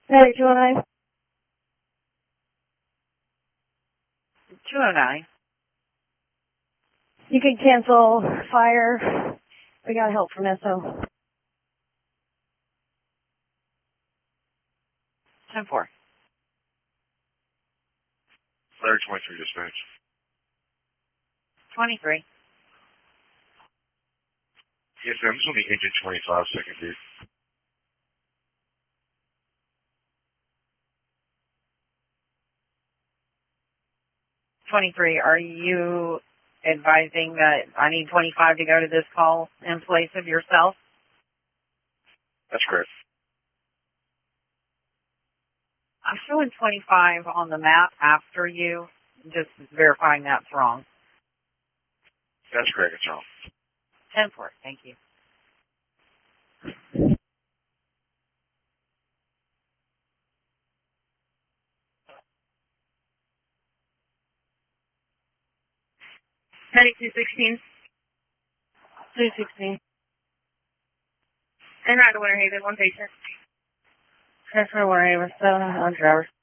Hey, 209. 209. You can cancel fire. We got help from SO. 10-4. Flare 23 dispatch. 23. Yes, ma'am. This will be engine 25, second gear. Are you advising that I need 25 to go to this call in place of yourself? That's correct. I'm showing 25 on the map after you. Just verifying that's wrong. That's correct. It's wrong. 10-4. Thank you. Heading 216. 216. And ride to Winter Haven, one patient. Transfer Winter Haven, 7 on driver.